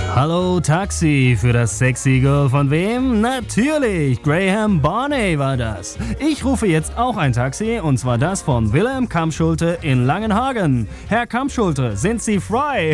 Hallo Taxi, für das sexy Girl von wem? Natürlich, Graham Barney war das. Ich rufe jetzt auch ein Taxi, und zwar das von Wilhelm Kammschulte in Langenhagen. Herr Kammschulte, sind Sie frei?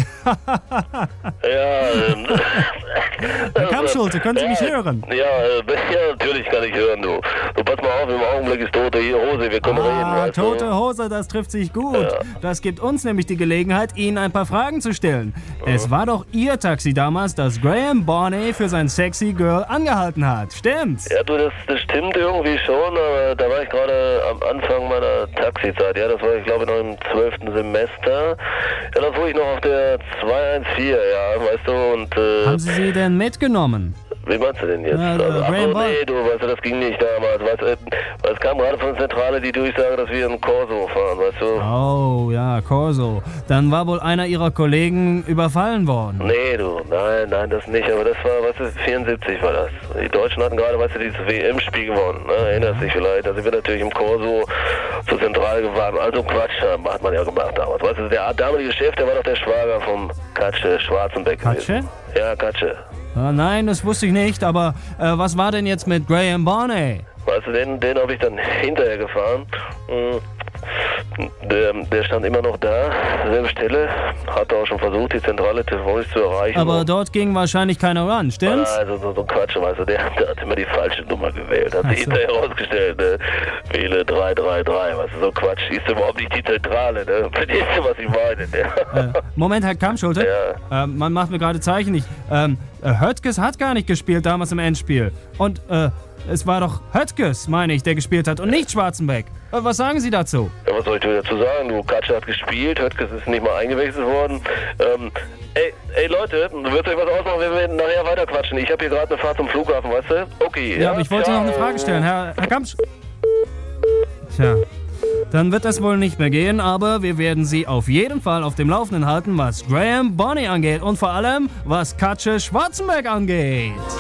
Herr Kammschulte, können Sie mich hören? Ja, natürlich kann ich hören, du. Du, pass mal auf, im Augenblick ist tote Hose, wir können reden, weißt du? Tote Hose, das trifft sich gut. Ja. Das gibt uns nämlich die Gelegenheit, Ihnen ein paar Fragen zu stellen. Es war doch Ihr Taxi damals, das Graham Barney für sein sexy Girl angehalten hat. Stimmt's? Ja, du, das stimmt irgendwie schon, aber da war ich gerade am Anfang meiner Taxizeit. Ja, das war, ich glaube, noch im 12. Semester. Ja, da fuhr ich noch auf der 214, ja, weißt du, und Haben Sie sie denn mitgenommen? wie meinst du denn jetzt? Ja, Nee, du, weißt du, das ging nicht damals, weißt du, weil es kam gerade von der Zentrale die Durchsage, dass wir in Corso fahren, weißt du? Oh, ja, Corso. Dann war wohl einer Ihrer Kollegen überfallen worden. Nee, du, nein, das nicht, aber das war, weißt du, 74 war das. Die Deutschen hatten gerade, weißt du, dieses WM-Spiel gewonnen, ne? Erinnerst dich vielleicht, da sind wir natürlich im Corso zur Zentrale gefahren, also Quatsch, hat man ja gemacht damals, weißt du, der damalige Chef, der war doch der Schwager vom Katsche Schwarzenbeck Katsche? gewesen. Ja, Katsche. Nein, das wusste ich nicht, aber was war denn jetzt mit Graham Barney? Weißt du, den habe ich dann hinterher gefahren. Der stand immer noch da, selbe Stelle, hatte auch schon versucht, die Zentrale telefonisch zu erreichen. Aber dort ging wahrscheinlich keiner ran, stimmt's? Also so Quatsch, weißt du, der hat immer die falsche Nummer gewählt, hat sich hinterher rausgestellt, ne? Wähle 333, weißt du, so Quatsch, ist überhaupt nicht die Zentrale, ne? Verstehst du, was ich meine, ne? Moment, Herr Kammschulte, man macht mir gerade Zeichen nicht. Höttges hat gar nicht gespielt damals im Endspiel. Und es war doch Höttges, meine ich, der gespielt hat und nicht Schwarzenbeck. Was sagen Sie dazu? Ja, was soll ich dir dazu sagen? Du, Katsche hat gespielt, Höttges ist nicht mal eingewechselt worden. Ey Leute, wird euch was ausmachen, wenn wir nachher weiter quatschen? Ich habe hier gerade eine Fahrt zum Flughafen, weißt du? Okay. Ja, aber ich wollte noch eine Frage stellen, Herr Kammschulte. Tja, dann wird das wohl nicht mehr gehen, aber wir werden Sie auf jeden Fall auf dem Laufenden halten, was Graham Barney angeht und vor allem, was Katsche Schwarzenbeck angeht.